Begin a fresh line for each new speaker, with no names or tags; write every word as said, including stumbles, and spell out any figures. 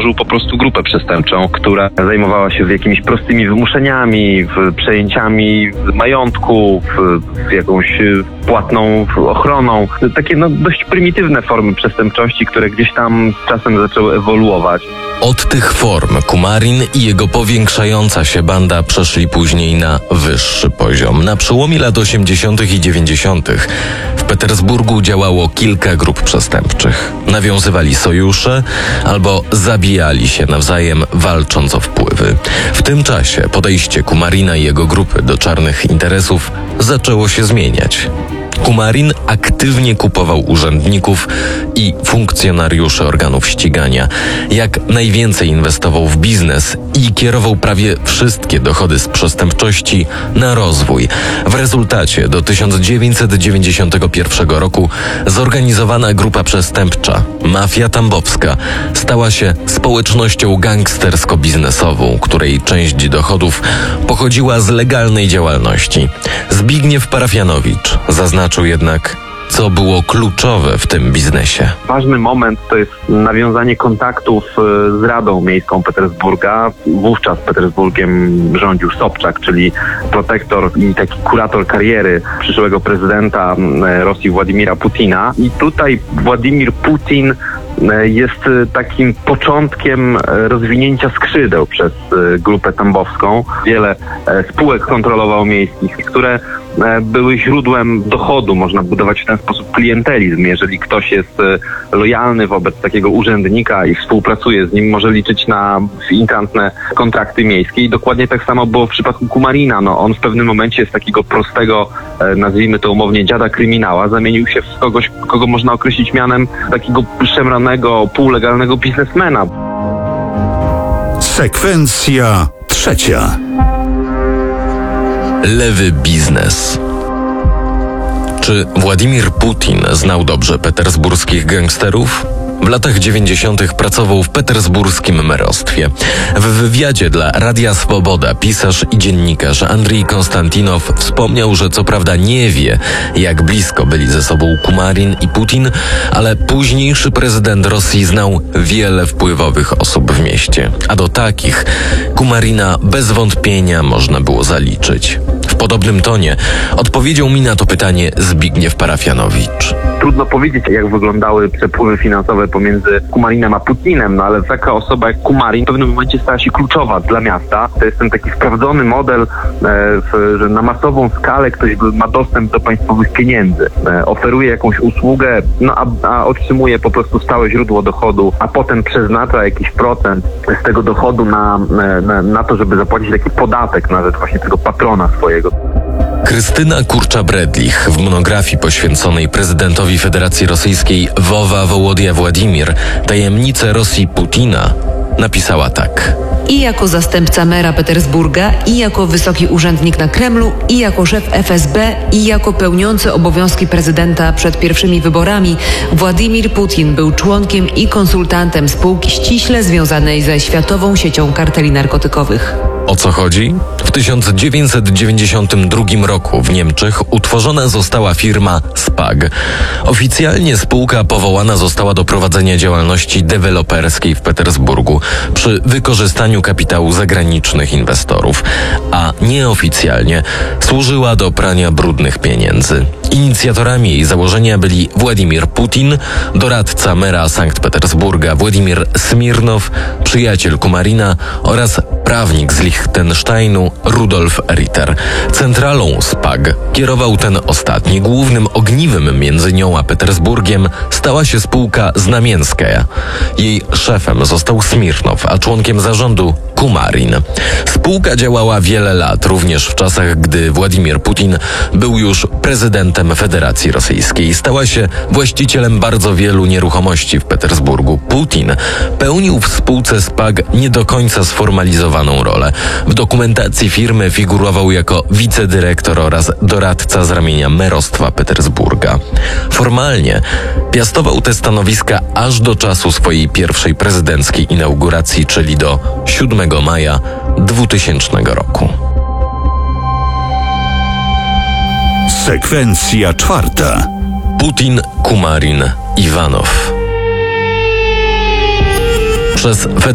założył po prostu grupę przestępczą, która zajmowała się jakimiś prostymi wymuszeniami, w przejęciami majątku, w, w jakąś płatną ochroną. Takie no, dość prymitywne formy przestępczości, które gdzieś tam z czasem zaczęły ewoluować.
Od tych form Kumarin i jego powiększająca się banda przeszli później na wyższy poziom. Na przełomie lat osiemdziesiątych i dziewięćdziesiątych w Petersburgu działało kilka grup przestępczych. Nawiązywali sojusze albo zabijali się nawzajem, walcząc o wpływy. W tym czasie podejście Kumarina i jego grupy do czarnych interesów zaczęło się zmieniać. Kumarin aktywnie kupował urzędników i funkcjonariuszy organów ścigania. Jak najwięcej inwestował w biznes i kierował prawie wszystkie dochody z przestępczości na rozwój. W rezultacie do tysiąc dziewięćset dziewięćdziesiątego pierwszego roku zorganizowana grupa przestępcza, mafia tambowska, stała się społecznością gangstersko-biznesową, której część dochodów pochodziła z legalnej działalności. Zbigniew Parafianowicz zaznaczył jednak, co było kluczowe w tym biznesie.
Ważny moment to jest nawiązanie kontaktów z Radą Miejską Petersburga. Wówczas Petersburgiem rządził Sobczak, czyli protektor i taki kurator kariery przyszłego prezydenta Rosji Władimira Putina. I tutaj Władimir Putin jest takim początkiem rozwinięcia skrzydeł przez grupę tambowską. Wiele spółek kontrolował miejskich, które były źródłem dochodu. Można budować w ten sposób klientelizm. Jeżeli ktoś jest lojalny wobec takiego urzędnika i współpracuje z nim, może liczyć na instantne kontrakty miejskie. I dokładnie tak samo było w przypadku Kumarina. No, on w pewnym momencie z takiego prostego, nazwijmy to umownie, dziada kryminała zamienił się w kogoś, kogo można określić mianem takiego szemranego, półlegalnego biznesmena.
Sekwencja trzecia.
Lewy biznes. Czy Władimir Putin znał dobrze petersburskich gangsterów? W latach dziewięćdziesiątych pracował w petersburskim merostwie. W wywiadzie dla Radia Swoboda pisarz i dziennikarz Andrii Konstantinow wspomniał, że co prawda nie wie, jak blisko byli ze sobą Kumarin i Putin, ale późniejszy prezydent Rosji znał wiele wpływowych osób w mieście, a do takich Kumarina bez wątpienia można było zaliczyć. W podobnym tonie odpowiedział mi na to pytanie Zbigniew Parafianowicz.
Trudno powiedzieć, jak wyglądały przepływy finansowe pomiędzy Kumarinem a Putinem, no ale taka osoba jak Kumarin w pewnym momencie stała się kluczowa dla miasta. To jest ten taki sprawdzony model, e, w, że na masową skalę ktoś ma dostęp do państwowych pieniędzy, e, oferuje jakąś usługę, no a, a otrzymuje po prostu stałe źródło dochodu, a potem przeznacza jakiś procent z tego dochodu na, na, na to, żeby zapłacić taki podatek na rzecz właśnie tego patrona swojego.
Krystyna Kurcza-Bredlich w monografii poświęconej prezydentowi Federacji Rosyjskiej Wowa Wołodia Władimir Tajemnice Rosji Putina napisała tak.
I jako zastępca mera Petersburga, i jako wysoki urzędnik na Kremlu, i jako szef F S B, i jako pełniący obowiązki prezydenta przed pierwszymi wyborami, Władimir Putin był członkiem i konsultantem spółki ściśle związanej ze światową siecią karteli narkotykowych.
O co chodzi? W tysiąc dziewięćset dziewięćdziesiątym drugim roku w Niemczech utworzona została firma SPAG. Oficjalnie spółka powołana została do prowadzenia działalności deweloperskiej w Petersburgu przy wykorzystaniu kapitału zagranicznych inwestorów, a nieoficjalnie służyła do prania brudnych pieniędzy. Inicjatorami jej założenia byli Władimir Putin, doradca mera Sankt Petersburga Władimir Smirnow, przyjaciel Kumarina oraz prawnik z Liechtensteinu Rudolf Ritter. Centralą SPAG kierował ten ostatni. Głównym ogniwem między nią a Petersburgiem stała się spółka Znamienskaja. Jej szefem został Smirnow, a członkiem zarządu Kumarin. Spółka działała wiele lat, również w czasach, gdy Władimir Putin był już prezydentem Federacji Rosyjskiej. Stała się właścicielem bardzo wielu nieruchomości w Petersburgu. Putin pełnił w spółce SPAG nie do końca sformalizowaną rolę. W dokumentacji firmy figurował jako wicedyrektor oraz doradca z ramienia merostwa Petersburga. Formalnie piastował te stanowiska aż do czasu swojej pierwszej prezydenckiej inauguracji, czyli do siódmego maja dwutysięcznego roku.
Sekwencja czwarta.
Putin, Kumarin, Iwanow. Przez